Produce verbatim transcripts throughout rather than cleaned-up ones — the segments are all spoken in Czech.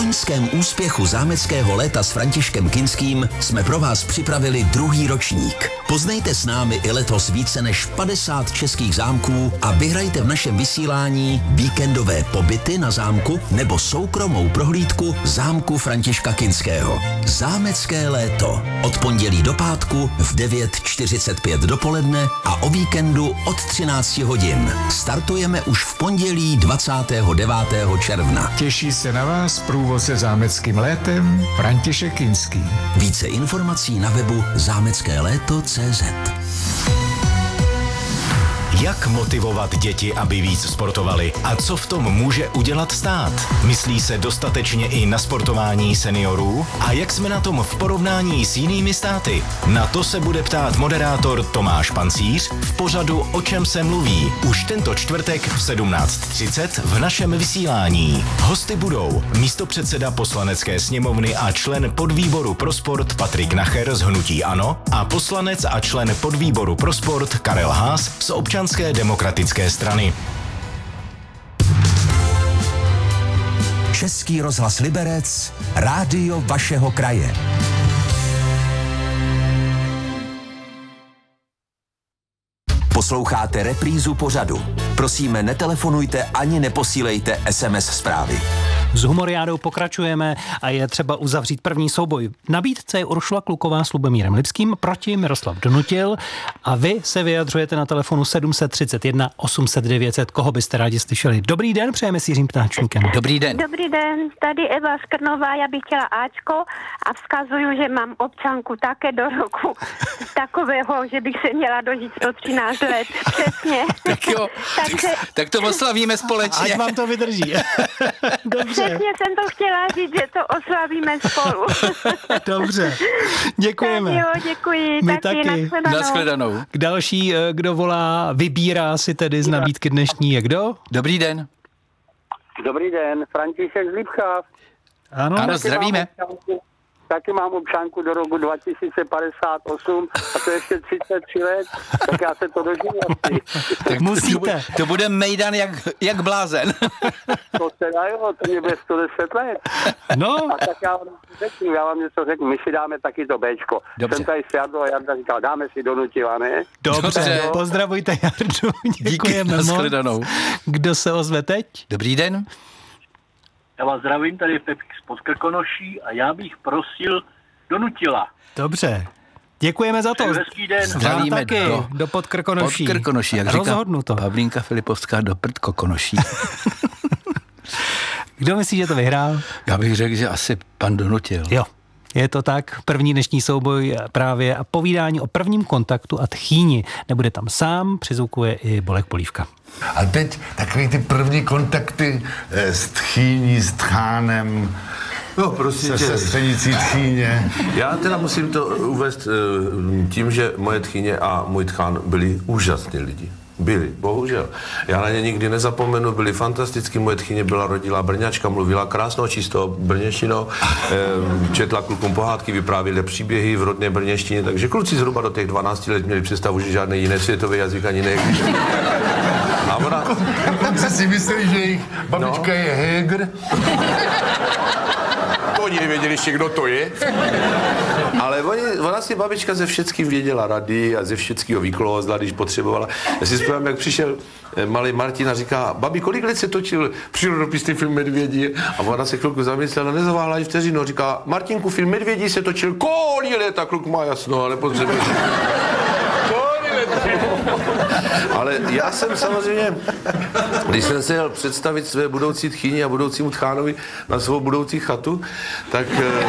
loňském úspěchu zámeckého léta s Františkem Kinským jsme pro vás připravili druhý ročník. Poznejte s námi i letos více než padesát českých zámků a vyhrajte v našem vysílání víkendové pobyty na zámku nebo soukromou prohlídku zámku Františka Kinského. Zámecké léto. Od pondělí do pátku v devět čtyřicet pět dopoledne a o víkendu od třináct hodin. Startujeme už v pondělí dvacátého devátého června. Těší se na vás průvodce zámeckým létem František Kinský. Více informací na webu zámecké léto tečka cé zet. Jak motivovat děti, aby víc sportovali? A co v tom může udělat stát? Myslí se dostatečně i na sportování seniorů? A jak jsme na tom v porovnání s jinými státy? Na to se bude ptát moderátor Tomáš Pancíř v pořadu O čem se mluví. Už tento čtvrtek v sedmnáct třicet v našem vysílání. Hosty budou místopředseda Poslanecké sněmovny a člen podvýboru pro sport Patrik Nacher z hnutí ANO a poslanec a člen podvýboru pro sport Karel Haas z Občanské demokratické strany. Český rozhlas Liberec, rádio vašeho kraje. Posloucháte reprízu pořadu. Prosíme, netelefonujte ani neposílejte es em es zprávy. S humoriádou pokračujeme a je třeba uzavřít první souboj. V nabídce je Uršula Kluková s Lubomírem Lipským proti Miroslav Donutil a vy se vyjadřujete na telefonu sedm set třicet jedna osm set devět set. Koho byste rádi slyšeli? Dobrý den, přejeme s Jiřím Ptáčníkem. Dobrý den. Dobrý den, tady Eva Skrnová, já bych chtěla Ačko a vzkazuju, že mám občanku také do roku takového, že bych se měla dožít sto třináct let. Přesně. Tak jo, Takže... tak to oslavíme společně. Ať vám to vydrží. Dobře. Přesně jsem to chtěla říct, že to oslavíme spolu. Dobře, děkujeme. Tak jo, děkuji. My taky. taky. Nashledanou. Nashledanou. K další, kdo volá, vybírá si tedy z nabídky dnešní, je kdo? Dobrý den. Dobrý den, František z Lipcha. Ano, Ano, zdravíme. Taky mám občanku do roku dva tisíce padesát osm a to ještě třicet tři let, tak já se to dožiju asi. tak musíte. To bude mejdan jak, jak blázen. To se dá, jo, to mě bude sto deset let. No. A tak já vám řeknu, já vám něco řeknu, my si dáme taky to Bčko. Dobře. Jsem tady s Jardou a Jarda říkal, dáme si Donutila, ne? Dobře, Dobře. Pozdravujte Jardu, děkujeme moc. Nashledanou. Kdo se ozve teď? Dobrý den. Já vás zdravím, tady je Pepík z Podkrkonoší a já bych prosil Donutila. Dobře, děkujeme za to. Hezký den. Zdravíme taky, do, do Podkrkonoší. Podkrkonoší, jak Rozhodnu říká to. Pavlínka Filipovská do Prdkokonoší. Kdo myslí, že to vyhrál? Já bych řekl, že asi pan Donutil. Jo. Je to tak, první dnešní souboj právě a povídání o prvním kontaktu a tchýni. Nebude tam sám, přizvukuje i Bolek Polívka. A teď takový ty první kontakty eh, s tchýní, s tchánem, No, prosím se tě. sestřenicí tchýně. Já teda musím to uvést uh, tím, že moje tchýně a můj tchán byli úžasní lidi. Byli, bohužel. Já na ně nikdy nezapomenu, byli fantastický. Moje tchýně byla rodilá Brňačka, mluvila krásnou čistou brněštinou, eh, četla klukům pohádky, vyprávěla příběhy v rodné brněštině, takže kluci zhruba do těch dvanácti let měli představu, že žádný jiný světový jazyk ani neexistuje. A ona... Dokonce si mysleli, že jejich babička no. je Heger. Oni nevěděli ještě, kdo to je. Ale oni, ona si babička ze všeckým věděla rady a ze všeckého vyklouzla, když potřebovala. Já si vzpomínám, jak přišel malý Martin a říká, babi, kolik let se točil přírodopisný film Medvědi? A ona se chvilku zamyslela, nezaváhla i vteřinu. Říká, Martinku, film Medvědi se točil kolik let? A kluk má jasno, ale nepotřebuje. Ale já jsem samozřejmě, když jsem se jel představit své budoucí tchýni a budoucímu tchánovi na svou budoucí chatu, tak...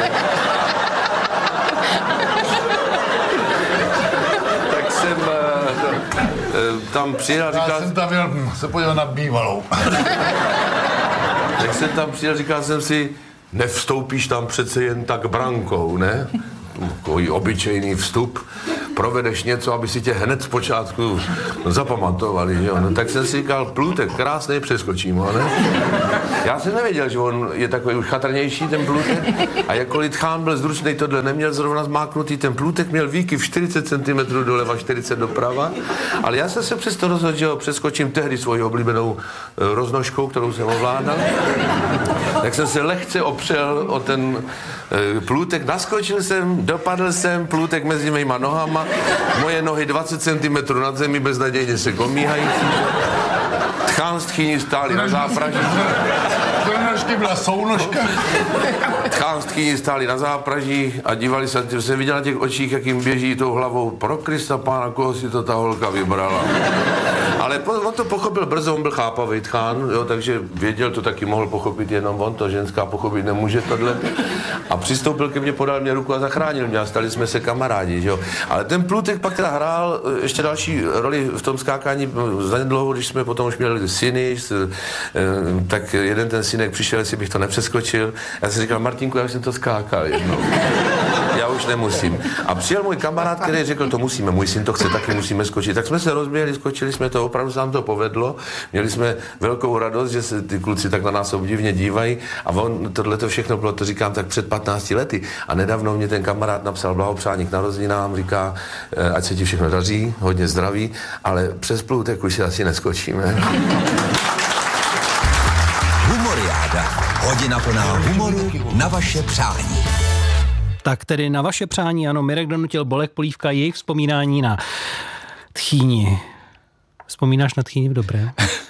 tak jsem tam přijel a říkal... Já jsem tam jel se podívat na bývalou. Tak jsem tam přijel, říkal jsem si, nevstoupíš tam přece jen tak brankou, ne? Takový obyčejný vstup, provedeš něco, aby si tě hned z počátku zapamatovali, jo? No, tak jsem si říkal, Plutek, krásný, přeskočím ho, ne? Já jsem nevěděl, že on je takový už chatrnější, ten Plutek, a jakkoliv tchán byl zručnej, tohle neměl zrovna zmáknutý, ten Plutek měl výkyv čtyřicet centimetrů doleva, čtyřicet doprava, ale já jsem se přesto rozhodl, že ho přeskočím tehdy svoji oblíbenou roznožkou, kterou jsem ovládal. tak jsem se lehce opřel o ten e, plůtek, naskočil jsem, dopadl jsem, plůtek mezi mýma nohama, moje nohy dvacet centimetrů nad zemí beznadějně se komíhající. Tchán s tchýní stáli na zápraží. To nožky byla sounožka. Tchán s tchýní stáli na zápraží a dívali se, že jsem viděl na těch očích, jak jim běží tou hlavou. Pro Krista pána, koho si to ta holka vybrala. Ale on to pochopil brzo, on byl chápavý tchán, jo, takže věděl, to taky mohl pochopit jenom on, to ženská pochopit nemůže tohle. A přistoupil ke mně, podal mě ruku a zachránil mě a stali jsme se kamarádi, jo. Ale ten Plutek pak teda hrál ještě další roli v tom skákání zanedlouho, když jsme potom už měli syny, tak jeden ten synek přišel, jestli bych to nepřeskočil. Já jsem říkal, Martinku, já už jsem to skákal jednou. Já už nemusím. A přijel můj kamarád, který řekl, to musíme, můj syn to chce, taky musíme skočit. Tak jsme se rozběhli, skočili jsme to, opravdu se nám to povedlo. Měli jsme velkou radost, že se ty kluci tak na nás obdivně dívají. A on, tohle to všechno bylo, to říkám, tak před patnácti lety. A nedávno mě ten kamarád napsal blahopřání k narozeninám, říká, ať se ti všechno daří, hodně zdraví, ale přes Plutek už si asi neskočíme. Humoriáda. Hodina plná humoru na vaše přání. Tak tedy na vaše přání, ano, Mirek Donutil, Bolek Polívka, jejich vzpomínání na Tchýni. Vzpomínáš na Tchýni v dobré?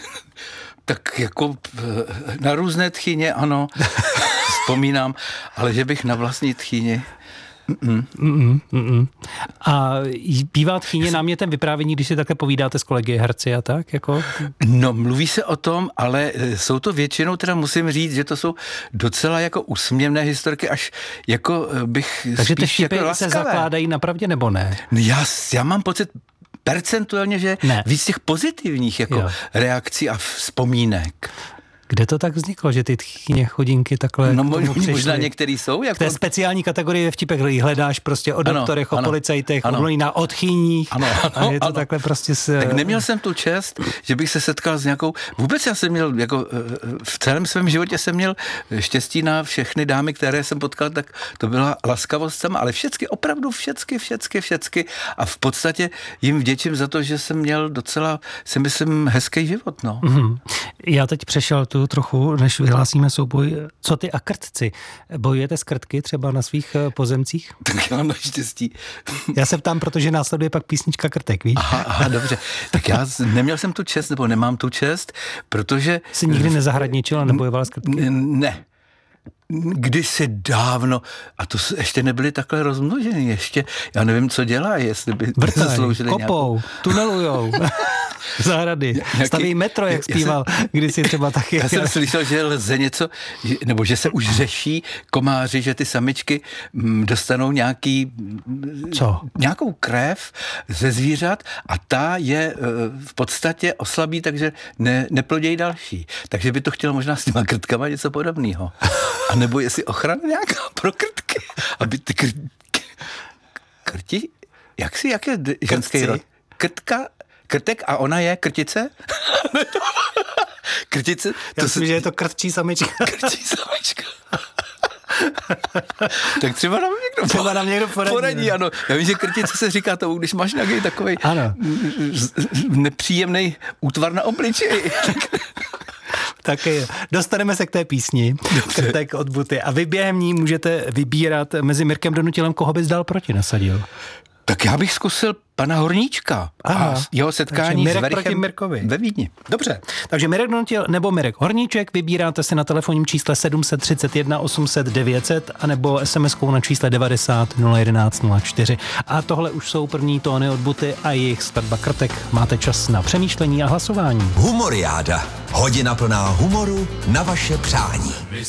Tak jako na různé Tchýně, ano, vzpomínám, ale že bych na vlastní Tchýni... Mm-mm. Mm-mm, mm-mm. A bývá Tchýně námětem vyprávění, když si také povídáte s kolegy herci a tak? Jako? No, mluví se o tom, ale jsou to většinou, teda musím říct, že to jsou docela jako úsměvné historky, až jako bych Takže ty spíš vtipy jako se laskavé. zakládají na pravdě nebo ne? Já, já mám pocit percentuálně, že ne. Víc těch pozitivních jako jo. reakcí a vzpomínek. Kde to tak vzniklo, že ty Tchýně chodinky takhle No k tomu možná, možná některý jsou. Jako... V té speciální kategorii ve vtipech hledáš prostě o doktorech, ano, o policajtech, o mlýnách, o Tchýních. Ano, ano, a je to ano. takhle prostě se... Tak neměl jsem tu čest, že bych se setkal s nějakou... Vůbec já jsem měl, jako v celém svém životě jsem měl štěstí na všechny dámy, které jsem potkal, tak to byla laskavost sama, ale všecky, opravdu všecky, všecky, všecky. A v podstatě jim vděčím za to, že jsem měl docela, si myslím, hezký život, no. Mm-hmm. Já teď přešel tu trochu, než vyhlásíme souboj. Co ty a krtci? Bojujete s krtky třeba na svých pozemcích? Tak já naštěstí. Já se ptám, protože následuje pak písnička Krtek, víš? Aha, aha, dobře. Tak já neměl jsem tu čest, nebo nemám tu čest, protože... Jsi nikdy nezahradničil a nebojoval s krtky? Ne. Kdysi dávno, a to ještě nebyly takhle rozmnoženy, ještě, já nevím, co dělá, jestli by Vrtaj, zasloužili kopou, nějakou... tunelujou, zahrady, Nějaký... staví metro, jak zpíval, jsem... kdysi třeba taky. Já jsem slyšel, že lze něco, nebo že se už řeší komáři, že ty samičky dostanou nějaký... Co? Nějakou krev ze zvířat a ta je v podstatě oslabí, takže ne, neplodějí další. Takže by to chtělo možná s těma krtkama něco podobného. A nebo jestli ochrana nějaká pro krtky, aby ty kr... krti, jak si, jak je ženský rod? Krtka, krtek a ona je krtice? Krtice? Já to myslím, se... že je to krtčí samička. Krtčí samička. Tak třeba nám někdo, třeba nám někdo poradí. poradí ano. Já vím, že krtice se říká tomu, když máš nějaký takovej ano. nepříjemný útvar na obličeji. Tak dostaneme se k té písni, Krtek od Buty. A vy během ní můžete vybírat mezi Mirkem Donutilem, koho bys dál proti nasadil. Tak já bych zkusil pana Horníčka. Aha, a jeho setkání s Verichem ve Vídni. Dobře, takže Mirek Donutil nebo Mirek Horníček, vybíráte si na telefonním čísle sedm set třicet jedna osm set devět set anebo es em eskou na čísle devadesát nula jedenáct nula čtyři. A tohle už jsou první tóny od Buty a jejich skladba Krtek. Máte čas na přemýšlení a hlasování. Humoriáda. Hodina plná humoru na vaše přání.